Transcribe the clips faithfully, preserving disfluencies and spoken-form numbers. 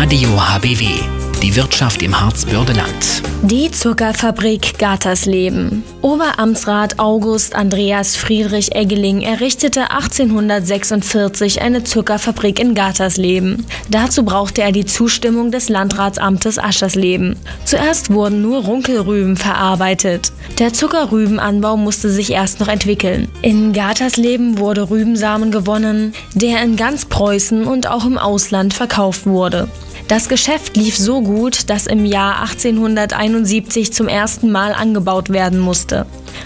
Radio H B W, die Wirtschaft im Harzbördeland. Die Zuckerfabrik Gattersleben. Oberamtsrat August Andreas Friedrich Eggeling errichtete achtzehnhundertsechsundvierzig eine Zuckerfabrik in Gattersleben. Dazu brauchte er die Zustimmung des Landratsamtes Aschersleben. Zuerst wurden nur Runkelrüben verarbeitet. Der Zuckerrübenanbau musste sich erst noch entwickeln. In Gattersleben wurde Rübensamen gewonnen, der in ganz Preußen und auch im Ausland verkauft wurde. Das Geschäft lief so gut, dass im Jahr achtzehnhunderteinundsiebzig zum ersten Mal angebaut werden musste.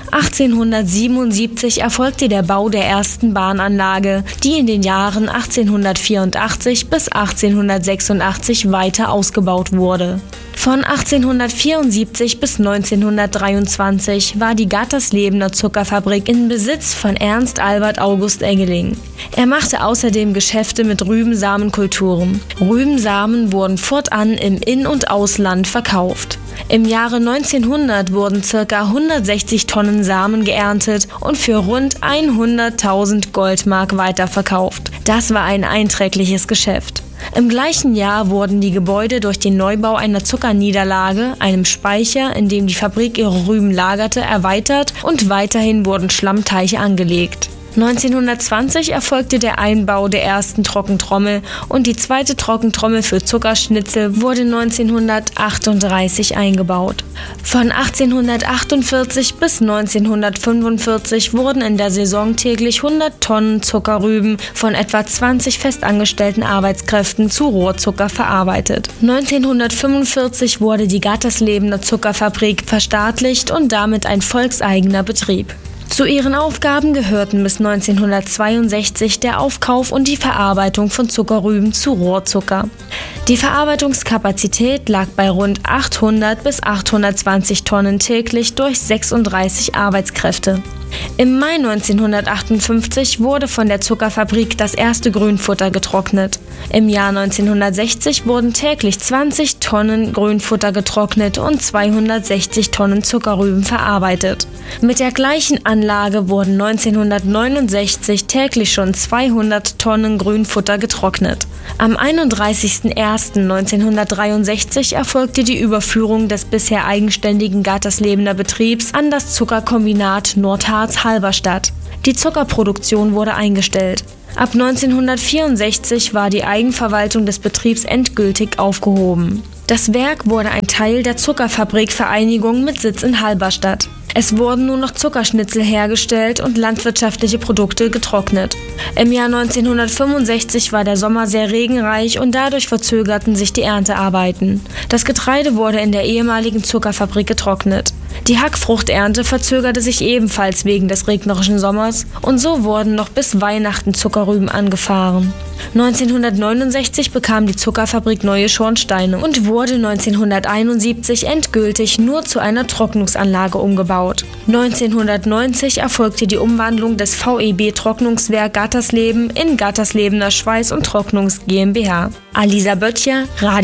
achtzehnhundertsiebenundsiebzig erfolgte der Bau der ersten Bahnanlage, die in den Jahren achtzehnhundertvierundachtzig bis achtzehnhundertsechsundachtzig weiter ausgebaut wurde. Von achtzehnhundertvierundsiebzig bis neunzehnhundertdreiundzwanzig war die Gatterslebener Zuckerfabrik in Besitz von Ernst Albert August Eggeling. Er machte außerdem Geschäfte mit Rübensamenkulturen. Rübensamen wurden fortan im In- und Ausland verkauft. Im Jahre neunzehnhundert wurden ca. hundertsechzig Tonnen Samen geerntet und für rund hunderttausend Goldmark weiterverkauft. Das war ein einträgliches Geschäft. Im gleichen Jahr wurden die Gebäude durch den Neubau einer Zuckerniederlage, einem Speicher, in dem die Fabrik ihre Rüben lagerte, erweitert und weiterhin wurden Schlammteiche angelegt. neunzehnhundertzwanzig erfolgte der Einbau der ersten Trockentrommel und die zweite Trockentrommel für Zuckerschnitzel wurde neunzehnhundertachtunddreißig eingebaut. Von achtzehnhundertachtundvierzig bis neunzehnhundertfünfundvierzig wurden in der Saison täglich hundert Tonnen Zuckerrüben von etwa zwanzig festangestellten Arbeitskräften zu Rohrzucker verarbeitet. neunzehnhundertfünfundvierzig wurde die Gatterslebener Zuckerfabrik verstaatlicht und damit ein volkseigener Betrieb. Zu ihren Aufgaben gehörten bis neunzehnhundertzweiundsechzig der Aufkauf und die Verarbeitung von Zuckerrüben zu Rohrzucker. Die Verarbeitungskapazität lag bei rund achthundert bis achthundertzwanzig Tonnen täglich durch sechsunddreißig Arbeitskräfte. Im Mai neunzehnhundertachtundfünfzig wurde von der Zuckerfabrik das erste Grünfutter getrocknet. Im Jahr neunzehnhundertsechzig wurden täglich zwanzig Tonnen Grünfutter getrocknet und zweihundertsechzig Tonnen Zuckerrüben verarbeitet. Mit der gleichen Anlage wurden neunzehnhundertneunundsechzig täglich schon zweihundert Tonnen Grünfutter getrocknet. Am einunddreißigsten ersten neunzehnhundertdreiundsechzig erfolgte die Überführung des bisher eigenständigen Gatterslebener Betriebs an das Zuckerkombinat Nordharz-Halberstadt. Die Zuckerproduktion wurde eingestellt. Ab neunzehnhundertvierundsechzig war die Eigenverwaltung des Betriebs endgültig aufgehoben. Das Werk wurde ein Teil der Zuckerfabrikvereinigung mit Sitz in Halberstadt. Es wurden nur noch Zuckerschnitzel hergestellt und landwirtschaftliche Produkte getrocknet. Im Jahr neunzehnhundertfünfundsechzig war der Sommer sehr regenreich und dadurch verzögerten sich die Erntearbeiten. Das Getreide wurde in der ehemaligen Zuckerfabrik getrocknet. Die Hackfruchternte verzögerte sich ebenfalls wegen des regnerischen Sommers und so wurden noch bis Weihnachten Zuckerrüben angefahren. neunzehnhundertneunundsechzig bekam die Zuckerfabrik neue Schornsteine und wurde neunzehnhunderteinundsiebzig endgültig nur zu einer Trocknungsanlage umgebaut. neunzehnhundertneunzig erfolgte die Umwandlung des V E B-Trocknungswerk Gattersleben in Gatterslebener Schweiß- und Trocknungs GmbH. Alisa Böttcher, Radio